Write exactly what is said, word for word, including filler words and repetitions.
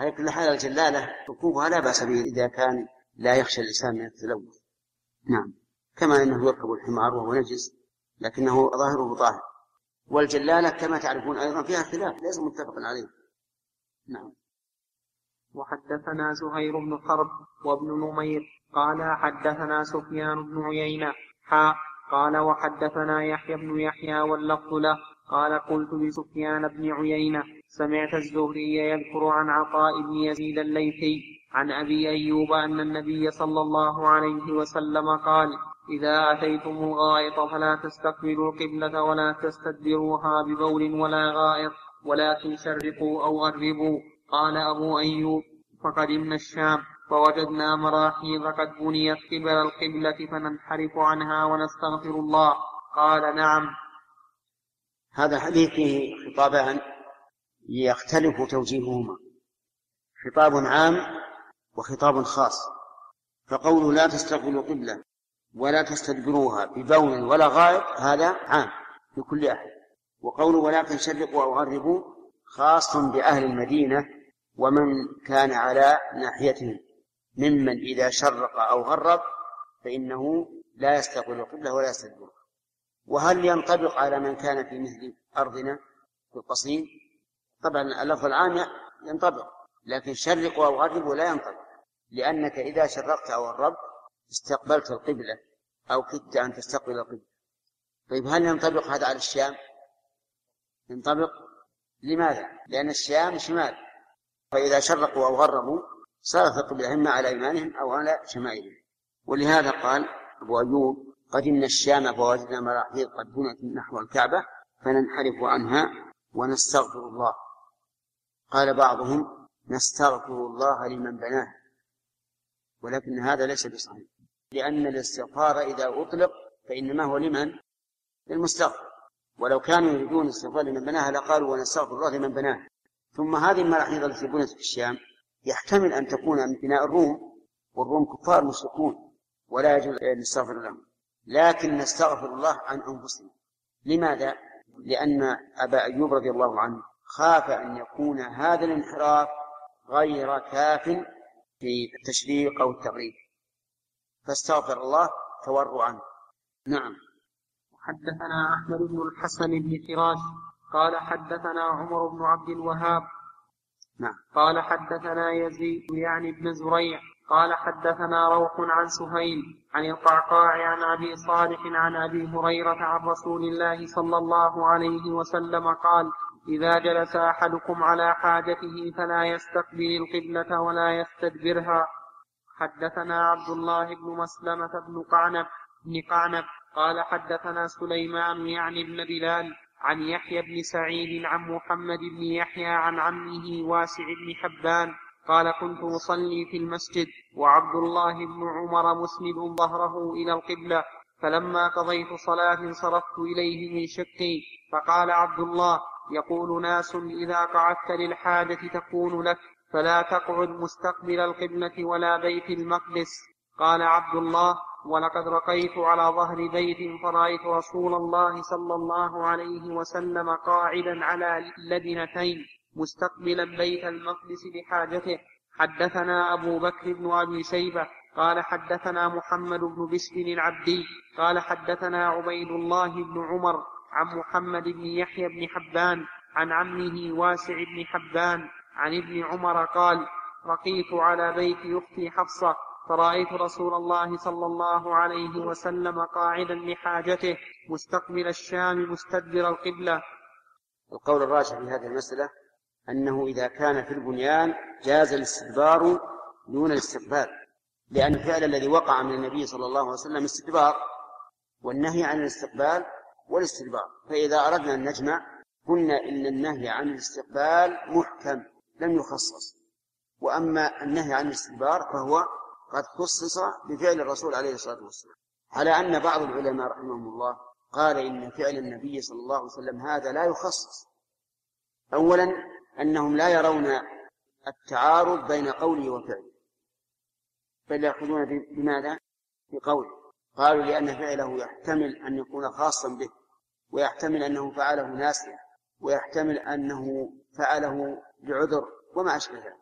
على كل حال الجلالة ركوبها لا بأس به إذا كان لا يخشى الإنسان من التلوث. نعم، كما أنه يركب الحمار وهو نجس لكنه ظاهره طاهر. والجلالة كما تعرفون أيضا فيها خلاف ليس متفق عليه. نعم. وحدثنا زهير بن حرب وابن نمير قال حدثنا سفيان بن عيينة حا قال وحدثنا يحيى بن يحيى واللفظ له قال قلت لسفيان بن عيينة سمعت الزهري يذكر عن عطاء بن يزيد الليثي عن أبي أيوب أن النبي صلى الله عليه وسلم قال إذا أتيتم الغائط فلا تستقبلوا القبلة ولا تستدبروها ببول ولا غائط ولكن شرقوا أو غربوا. قال أبو أيوب فقدمنا الشام فوجدنا مراحيض قد بنيت قبل القبلة فننحرف عنها ونستغفر الله. قال نعم. هذا الحديث فيه خطابان يختلف توجيههما، خطاب عام وخطاب خاص. فقوله لا تستقبلوا قبلة ولا تستدبروها ببول ولا غائط هذا عام لكل أحد، وقوله ولكن شرقوا أو غربوا خاص بأهل المدينة ومن كان على ناحيتهم ممن إذا شرق أو غرب فإنه لا يستقبل القبلة ولا يستدبرها. وهل ينطبق على من كان في مثل أرضنا في القصيم؟ طبعا اللفظ العام ينطبق، لكن شرقوا أو غربوا لا ينطبق، لأنك إذا شرقت أو غربت استقبلت القبلة أو كدت أن تستقبل القبلة. طيب هل ينطبق هذا على الشام؟ ينطبق. لماذا؟ لأن الشام شمال، فإذا شرقوا أو غربوا صارت القبلة إما على إيمانهم أو على شمائلهم. ولهذا قال أبو أيوب قدمنا الشام فوجدنا مراحيض قد بنيت نحو الكعبة فننحرف عنها ونستغفر الله. قال بعضهم نستغفر الله لمن بناه، ولكن هذا ليس بصحيح، لأن الاستغفار إذا أطلق فإنما هو لمن؟ للمستغفر، ولو كانوا يريدون الاستغفار لمن بناها لقالوا ونستغفر الله لمن بناه. ثم هذه المراحيض التي بنيت في الشام يحتمل أن تكون من بناء الروم، والروم كفار مشركون ولا يجوز أن نستغفر لهم، لكن نستغفر الله عن أنفسنا. لماذا؟ لأن أبا أيوب رضي الله عنه خاف أن يكون هذا الانحراف غير كاف في التشريق أو التغريب فاستغفر الله تورعا. نعم. حدثنا أحمد بن الحسن بن فراش قال حدثنا عمر بن عبد الوهاب نعم. قال حدثنا يزيد يعني بن زريع قال حدثنا روح عن سهيل عن القعقاع عن أبي صالح عن أبي هريرة عن رسول الله صلى الله عليه وسلم قال إذا جلس أحدكم على حاجته فلا يستقبل القبلة ولا يستدبرها. حدثنا عبد الله بن مسلمة بن قعنب بن قعنب قال حدثنا سليمان يعني بن بلال عن يحيى بن سعيد عن محمد بن يحيى عن عمه واسع بن حبان قال كنت أصلي في المسجد وعبد الله بن عمر مسند ظهره إلى القبلة، فلما قضيت صلاة صرفت إليه من شقي فقال عبد الله يقول ناس إذا قعدت للحاجة تكون لك فلا تقعد مستقبل القبلة ولا بيت المقدس. قال عبد الله ولقد رقيت على ظهر بيت فرأيت رسول الله صلى الله عليه وسلم قاعدا على لبنتين مستقبلا بيت المقدس لحاجته. حدثنا أبو بكر بن أبي شيبة قال حدثنا محمد بن بشر العبدي قال حدثنا عبيد الله بن عمر عن محمد بن يحيى بن حبان عن عمه واسع بن حبان عن ابن عمر قال رقيت على بيت أختي حفصة فرأيت رسول الله صلى الله عليه وسلم قاعدا لحاجته مستقبل الشام مستدبر القبلة. القول الراجح في هذه المسألة أنه إذا كان في البنيان جاز الاستدبار دون الاستقبال، لأن الفعل الذي وقع من النبي صلى الله عليه وسلم استدبار، والنهي عن الاستقبال والاستدبار. فإذا أردنا أن نجمع قلنا إن النهي عن الاستقبال محكم لم يخصص، وأما النهي عن الاستدبار فهو قد خصص بفعل الرسول عليه الصلاة والسلام، على أن بعض العلماء رحمهم الله قال إن فعل النبي صلى الله عليه وسلم هذا لا يخصص. أولا أنهم لا يرون التعارض بين قوله وفعله، بل يأخذون بماذا؟ بقوله. قالوا لأن فعله يحتمل أن يكون خاصا به، ويحتمل أنه فعله ناسيا، ويحتمل أنه فعله لعذر وما أشبه ذلك.